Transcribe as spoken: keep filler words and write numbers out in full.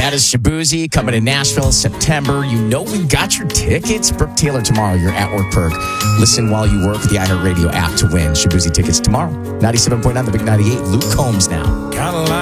That is Shabuzi coming to Nashville in September. You know we got your tickets. Brooke Taylor tomorrow, your at-work perk. Listen while you work, the iHeartRadio app to win Shabuzi tickets tomorrow. ninety-seven point nine, The Big ninety-eight. Luke Combs now. Got a line.